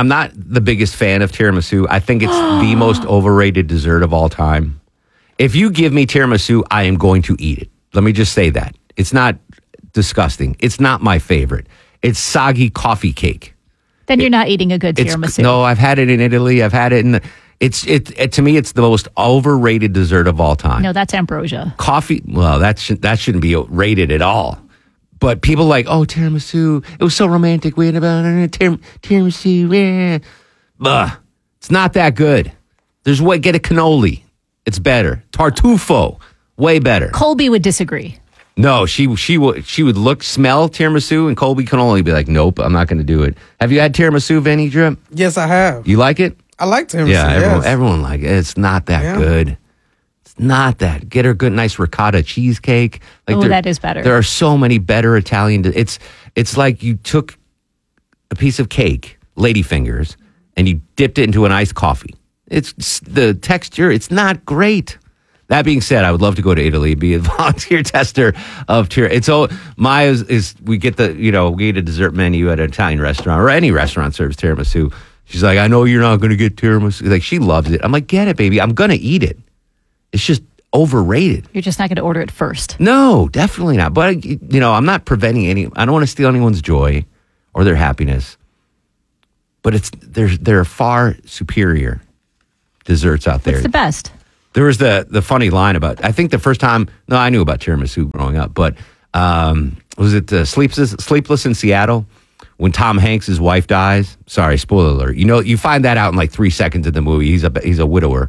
I'm not the biggest fan of tiramisu. I think it's the most overrated dessert of all time. If you give me tiramisu, I am going to eat it. Let me just say that. It's not disgusting. It's not my favorite. It's soggy coffee cake. Then you're not eating a good It's, tiramisu. no, I've had it in Italy. I've had it in the, it's it, it to me it's the most overrated dessert of all time. No, that's ambrosia. Coffee, well, that should, that shouldn't be rated at all. But people like, oh, tiramisu, it was so romantic. We had about tir- tiramisu. Yeah. Ugh. It's not that good. There's way, get a cannoli. It's better. Tartufo, way better. Colby would disagree. No, she she would she would look, smell tiramisu, and Colby can only be like, nope, I'm not going to do it. Have you had tiramisu, Vinny Drip? Yes, I have. You like it? I like tiramisu. Yeah, everyone, yes. everyone like it. It's not that Yeah. good. It's not that. Get her good, nice ricotta cheesecake. Like Oh, there- that is better. There are so many better Italian. It's it's like you took a piece of cake, ladyfingers, and you dipped it into an iced coffee. It's the texture. It's not great. That being said, I would love to go to Italy, be a volunteer tester of tir. It's all my is, is we get the you know we get a dessert menu at an Italian restaurant or any restaurant serves tiramisu. She's like, I know you're not going to get tiramisu. Like she loves it. I'm like, get it, baby. I'm going to eat it. It's just overrated. You're just not going to order it first. No, definitely not. But you know, I'm not preventing any. I don't want to steal anyone's joy or their happiness. But it's there's there are far superior desserts out there. It's the best. There was the the funny line about, I think the first time, no, I knew about tiramisu growing up, but um, was it uh, Sleepless, Sleepless in Seattle when Tom Hanks' wife dies? Sorry, spoiler alert. You know, you find that out in like three seconds of the movie. He's a, he's a widower,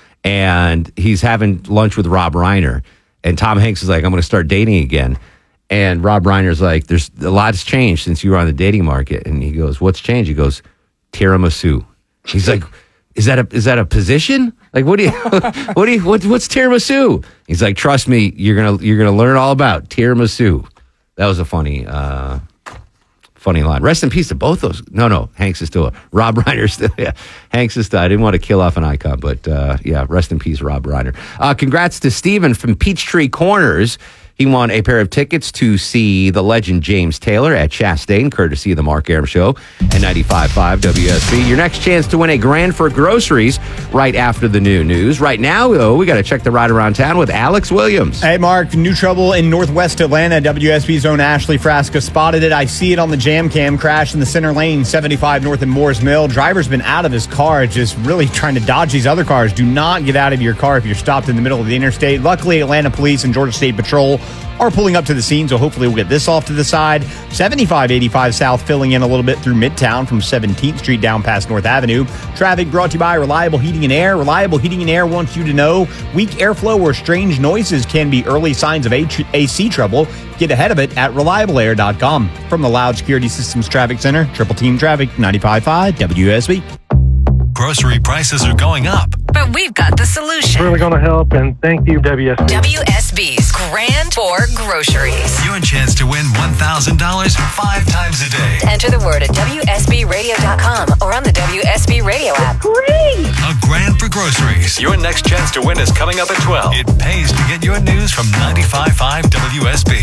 and he's having lunch with Rob Reiner, and Tom Hanks is like, I'm going to start dating again. And Rob Reiner's like, there's a lot's changed since you were on the dating market. And he goes, what's changed? He goes, tiramisu. He's like, is that a is that a position? Like, what do you what do you what, what's tiramisu? He's like, trust me, you're gonna you're gonna learn all about tiramisu. That was a funny uh, funny line. Rest in peace to both those. No, no, Hanks is still Rob Reiner still. Yeah, Hanks is still. I didn't want to kill off an icon, but uh, yeah, rest in peace, Rob Reiner. Uh, congrats to Steven from Peachtree Corners. He won a pair of tickets to see the legend James Taylor at Chastain, courtesy of the Mark Arum Show and ninety-five point five W S B. Your next chance to win a grand for groceries right after the new news. Right now, though, we got to check the ride around town with Alex Williams. Hey, Mark, new trouble in northwest Atlanta. W S B's own Ashley Frasca spotted it. I see it on the jam cam. Crash in the center lane, seventy-five north of Moores Mill. Driver's been out of his car, just really trying to dodge these other cars. Do not get out of your car if you're stopped in the middle of the interstate. Luckily, Atlanta Police and Georgia State Patrol are pulling up to the scene, so hopefully we'll get this off to the side. seventy-five eighty-five south filling in a little bit through Midtown from seventeenth Street down past North Avenue. Traffic brought to you by Reliable Heating and Air. Reliable Heating and Air wants you to know weak airflow or strange noises can be early signs of A C trouble. Get ahead of it at reliable air dot com. From the Loud Security Systems Traffic Center, Triple Team Traffic, ninety-five point five W S B. Grocery prices are going up. But we've got the solution. Really going to help, and thank you, W S B. W S B's Grand for Groceries. Your chance to win one thousand dollars five times a day. Enter the word at W S B radio dot com or on the W S B radio app. Great! A grand for groceries. Your next chance to win is coming up at twelve. It pays to get your news from ninety-five point five W S B.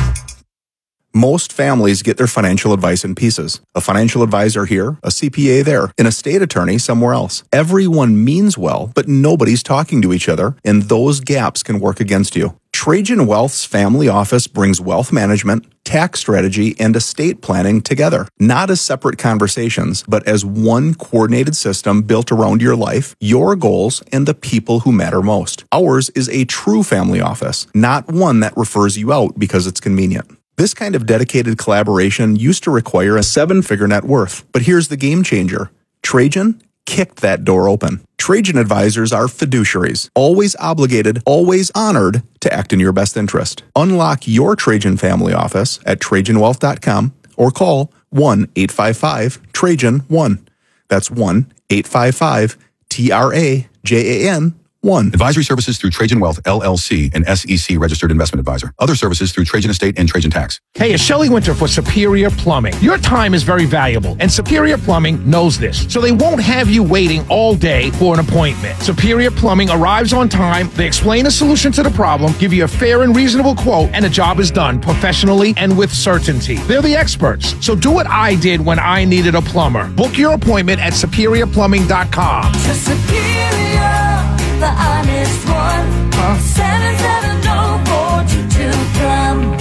Most families get their financial advice in pieces. A financial advisor here, a C P A there, an estate attorney somewhere else. Everyone means well, but nobody's talking to each other, and those gaps can work against you. Trajan Wealth's family office brings wealth management, tax strategy, and estate planning together, not as separate conversations, but as one coordinated system built around your life, your goals, and the people who matter most. Ours is a true family office, not one that refers you out because it's convenient. This kind of dedicated collaboration used to require a seven-figure net worth, but here's the game changer. Trajan kicked that door open. Trajan advisors are fiduciaries, always obligated, always honored to act in your best interest. Unlock your Trajan family office at Trajan Wealth dot com or call one eight five five Trajan one. That's one eight five five T R A J A N one. Advisory services through Trajan Wealth, L L C, an S E C registered investment advisor. Other services through Trajan Estate and Trajan Tax. Hey, it's Shelley Winter for Superior Plumbing. Your time is very valuable, and Superior Plumbing knows this, so they won't have you waiting all day for an appointment. Superior Plumbing arrives on time, they explain a solution to the problem, give you a fair and reasonable quote, and the job is done professionally and with certainty. They're the experts, so do what I did when I needed a plumber. Book your appointment at superior plumbing dot com. To Superior, the honest one. Call seven seven zero four two two plum.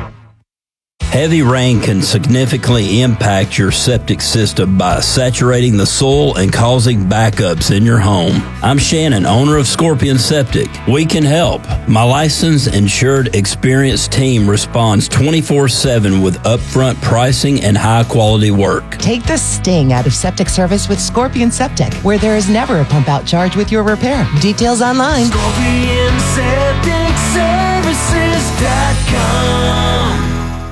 Heavy rain can significantly impact your septic system by saturating the soil and causing backups in your home. I'm Shannon, owner of Scorpion Septic. We can help. My licensed, insured, experienced team responds twenty-four seven with upfront pricing and high-quality work. Take the sting out of septic service with Scorpion Septic, where there is never a pump-out charge with your repair. Details online. Scorpion Septic Services dot com.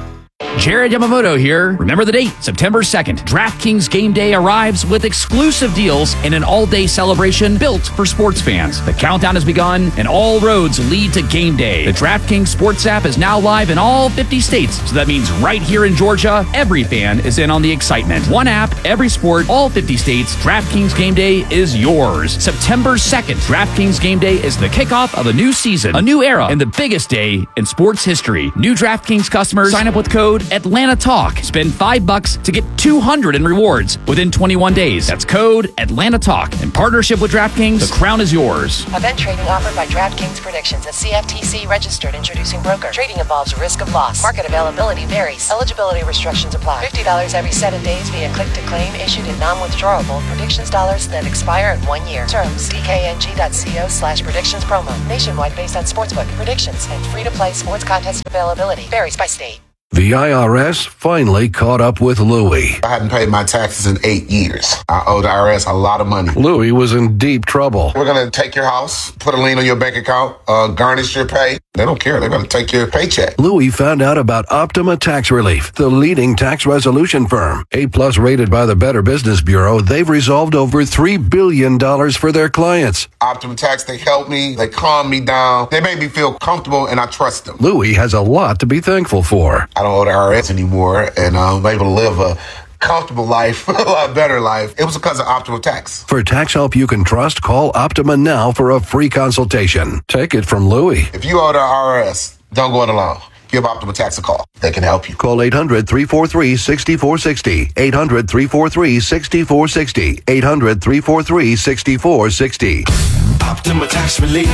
Jared Yamamoto here. Remember the date, September second. DraftKings Game Day arrives with exclusive deals and an all-day celebration built for sports fans. The countdown has begun, and all roads lead to Game Day. The DraftKings Sports app is now live in all fifty states, so that means right here in Georgia, every fan is in on the excitement. One app, every sport, all fifty states. DraftKings Game Day is yours. September second. DraftKings Game Day is the kickoff of a new season, a new era, and the biggest day in sports history. New DraftKings customers sign up with code Atlanta Talk. Spend five bucks to get two hundred in rewards within twenty-one days. That's code Atlanta Talk. In partnership with DraftKings, the crown is yours. Event trading offered by DraftKings Predictions, a C F T C registered introducing broker. Trading involves risk of loss. Market availability varies. Eligibility restrictions apply. fifty dollars every seven days via click to claim, issued in non-withdrawable predictions dollars that expire in one year. Terms dkng.co slash predictions promo. Nationwide based on sportsbook predictions and free-to-play sports contest availability. Varies by state. The I R S finally caught up with Louie. I hadn't paid my taxes in eight years. I owe the I R S a lot of money. Louie was in deep trouble. We're going to take your house, put a lien on your bank account, uh, garnish your pay. They don't care. They're going to take your paycheck. Louie found out about Optima Tax Relief, the leading tax resolution firm. A-plus rated by the Better Business Bureau, they've resolved over three billion dollars for their clients. Optima Tax, they help me. They calm me down. They make me feel comfortable, and I trust them. Louie has a lot to be thankful for. I don't owe the I R S anymore, and I'm able to live a comfortable life, a lot better life. It was because of Optima Tax. For tax help you can trust, call Optima now for a free consultation. Take it from Louie. If you owe the I R S, don't go it alone. Give Optima Tax a call. They can help you. Call eight hundred, three four three, six four six zero. eight hundred, three four three, six four six zero. eight hundred, three four three, six four six zero. Optima Tax Relief.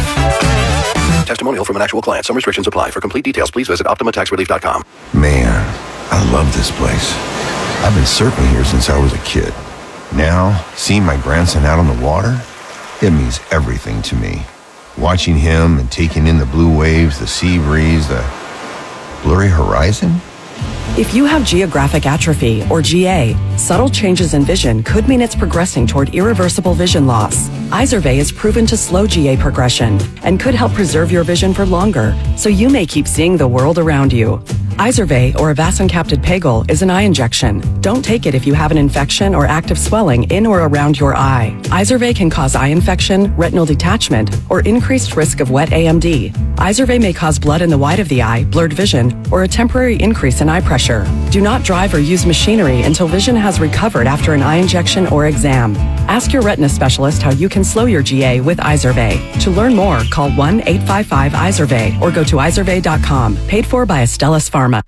Testimonial from an actual client. Some restrictions apply. For complete details, please visit optima tax relief dot com. Man, I love this place. I've been surfing here since I was a kid. Now, seeing my grandson out on the water, it means everything to me. Watching him and taking in the blue waves, the sea breeze, the blurry horizon. If you have geographic atrophy, or G A, subtle changes in vision could mean it's progressing toward irreversible vision loss. Izervay is proven to slow G A progression and could help preserve your vision for longer, so you may keep seeing the world around you. Izervay, or avacincaptad pegol, is an eye injection. Don't take it if you have an infection or active swelling in or around your eye. Izervay can cause eye infection, retinal detachment, or increased risk of wet A M D. Izervay may cause blood in the white of the eye, blurred vision, or a temporary increase in eye pressure. Do not drive or use machinery until vision has recovered after an eye injection or exam. Ask your retina specialist how you can slow your G A with Izervay. To learn more, call one eight five five Izervay or go to izervay dot com. Paid for by Astellas Pharma.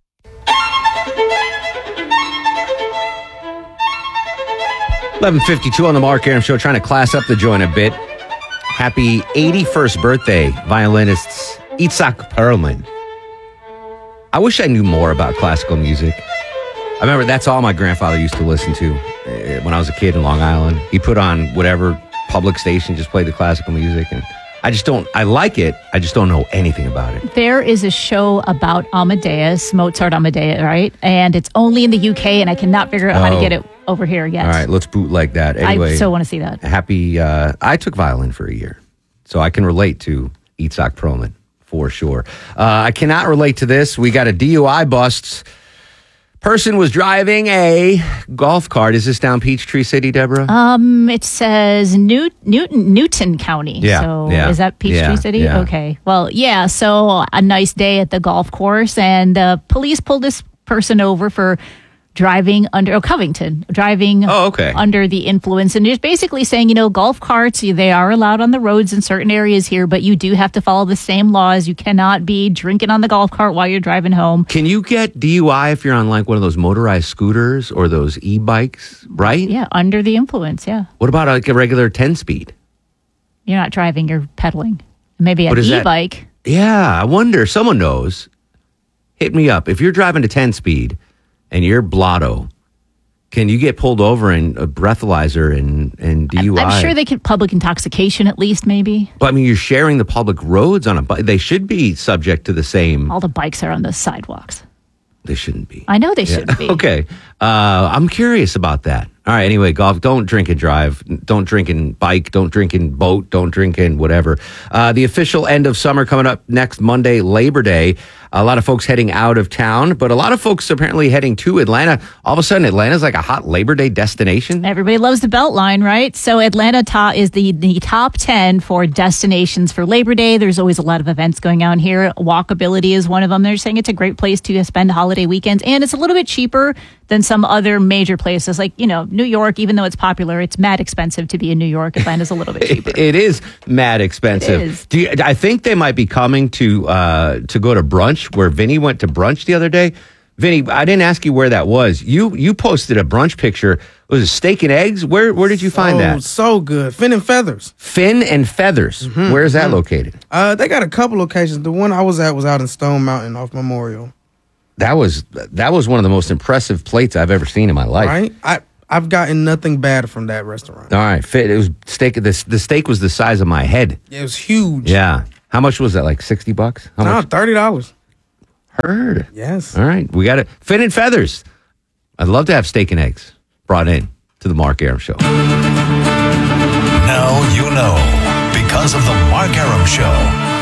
eleven fifty-two on the Mark Aram Show, trying to class up the joint a bit. Happy eighty-first birthday, violinist Itzhak Perlman. I wish I knew more about classical music. I remember that's all my grandfather used to listen to uh, when I was a kid in Long Island. He put on whatever public station, just played the classical music, and I just don't, I like it, I just don't know anything about it. There is a show about Amadeus, Mozart Amadeus, right? And it's only in the U K, and I cannot figure out oh. how to get it over here yet. All right, let's bootleg that. Anyway, I so want to see that. Happy, uh, I took violin for a year, so I can relate to Itzhak Perlman for sure. Uh, I cannot relate to this. We got a D U I bust Person was driving a golf cart. Is this down Peachtree City, Deborah? Um, it says New, Newton, Newton County. Yeah, So yeah, is that Peachtree yeah, City? yeah. Okay. Well, yeah. So a nice day at the golf course, and the police pulled this person over for driving under oh, Covington, driving oh, okay. under the influence. And just basically saying, you know, golf carts, they are allowed on the roads in certain areas here, but you do have to follow the same laws. You cannot be drinking on the golf cart while you're driving home. Can you get D U I if you're on like one of those motorized scooters or those e-bikes, right? Yeah, under the influence, yeah. What about like a regular ten speed? You're not driving, you're pedaling. Maybe an What is that? e-bike. Yeah, I wonder. Someone knows. Hit me up. If you're driving to ten speed and you're blotto, can you get pulled over and a breathalyzer and, and D U I? I'm sure they could public intoxication at least, maybe. But I mean, you're sharing the public roads on a bike. They should be subject to the same. All the bikes are on the sidewalks. They shouldn't be. I know they Yeah. shouldn't be. Okay. Uh, I'm curious about that. All right. Anyway, golf. Don't drink and drive. Don't drink and bike. Don't drink and boat. Don't drink and whatever. Uh, the official end of summer coming up next Monday, Labor Day. A lot of folks heading out of town, but a lot of folks apparently heading to Atlanta. All of a sudden, Atlanta's like a hot Labor Day destination. Everybody loves the Beltline, right? So Atlanta top is the, the top ten for destinations for Labor Day. There's always a lot of events going on here. Walkability is one of them. They're saying it's a great place to spend holiday weekends, and it's a little bit cheaper than some other major places. Like, you know, New York, even though it's popular, it's mad expensive to be in New York. Atlanta's a little bit cheaper. It is mad expensive. It is. Do you, I think they might be coming to uh, to go to brunch, where Vinny went to brunch the other day. Vinny, I didn't ask you where that was. You you posted a brunch picture. Was it steak and eggs? Where where did you find Oh, that? so good. Fin and Feathers. Fin and Feathers. Mhm, Where is that mhm. located? Uh, they got a couple locations. The one I was at was out in Stone Mountain off Memorial. That was that was one of the most impressive plates I've ever seen in my life. Right? I, I've gotten nothing bad from that restaurant. All right, fit. It was steak. The, the steak was the size of my head. It was huge. Yeah. How much was that? Like sixty bucks? How No, much? thirty dollars. Heard. Yes. All right, we got it. Fin and Feathers. I'd love to have steak and eggs brought in to the Mark Aram Show. Now you know because of the Mark Aram Show.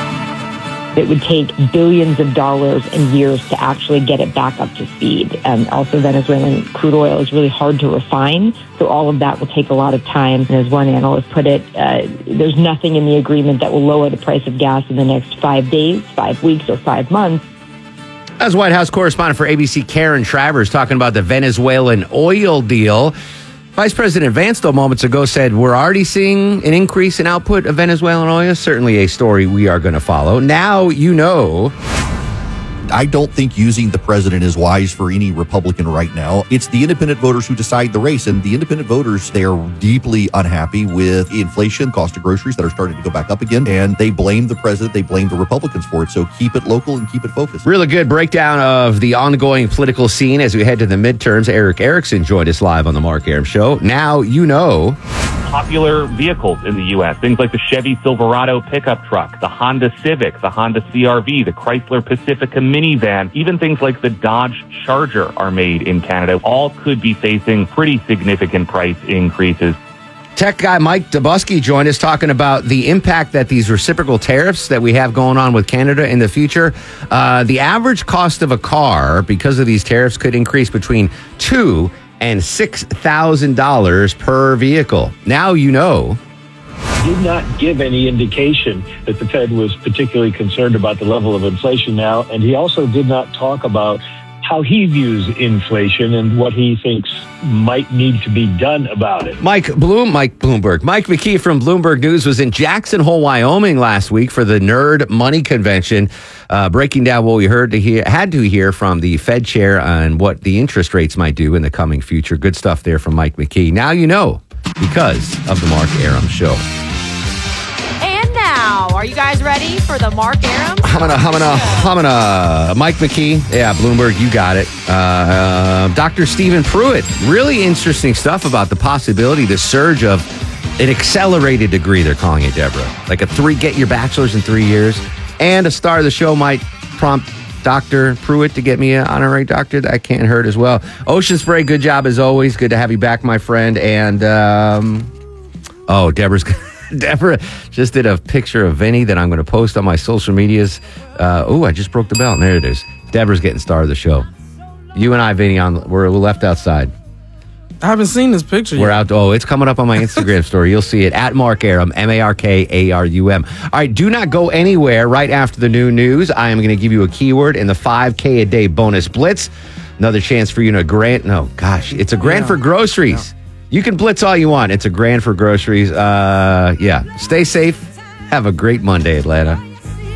It would take billions of dollars and years to actually get it back up to speed. Um, also, Venezuelan crude oil is really hard to refine, so all of that will take a lot of time. And as one analyst put it, uh, there's nothing in the agreement that will lower the price of gas in the next five days, five weeks, or five months. As White House correspondent for A B C, Karen Travers, talking about the Venezuelan oil deal. Vice President Vance, though, moments ago said we're already seeing an increase in output of Venezuelan oil. Certainly a story we are going to follow. Now you know. I don't think using the president is wise for any Republican right now. It's the independent voters who decide the race, and the independent voters, they are deeply unhappy with inflation, cost of groceries that are starting to go back up again, and they blame the president, they blame the Republicans for it. So keep it local and keep it focused. Really good breakdown of the ongoing political scene as we head to the midterms. Eric Erickson joined us live on the Mark Aram Show. Now you know. Popular vehicles in the U S, things like the Chevy Silverado pickup truck, the Honda Civic, the Honda C R V, the Chrysler Pacifica minivan, even things like the Dodge Charger are made in Canada. All could be facing pretty significant price increases. Tech guy Mike Dubusky joined us talking about the impact that these reciprocal tariffs that we have going on with Canada in the future. Uh, the average cost of a car because of these tariffs could increase between two and six thousand dollars per vehicle. Now you know. Did not give any indication that the Fed was particularly concerned about the level of inflation now, and he also did not talk about how he views inflation and what he thinks might need to be done about it. Mike Bloom, Mike Bloomberg, Mike McKee from Bloomberg News was in Jackson Hole, Wyoming last week for the Nerd Money Convention, uh, breaking down what we heard to hear, had to hear from the Fed chair on what the interest rates might do in the coming future. Good stuff there from Mike McKee. Now you know because of the Mark Aram Show. And now, are you guys ready for the Mark Aram? Humana, humana, humana. Mike McKee. Yeah, Bloomberg, you got it. Uh, uh, Doctor Stephen Pruitt. Really interesting stuff about the possibility, the surge of an accelerated degree, they're calling it, Deborah. Like a three, get your bachelor's in three years. And a star of the show might prompt Doctor Pruitt to get me an honorary doctor. That can't hurt as well. Ocean Spray, good job as always. Good to have you back, my friend. And, um, oh, Deborah's Deborah just did a picture of Vinny that I'm going to post on my social medias. Uh, oh, I just broke the bell. And there it is. Deborah's getting star of the show. You and I, Vinny, on we're left outside. I haven't seen this picture We're yet. out. Oh, it's coming up on my Instagram story. You'll see it at Mark Arum, M A R K A R U M. All right, do not go anywhere right after the new news. I am going to give you a keyword in the five K a day bonus blitz. Another chance for you to grant. No, gosh, it's a grand Yeah. for groceries. Yeah. You can blitz all you want. It's a grand for groceries. Uh, yeah. Stay safe. Have a great Monday, Atlanta.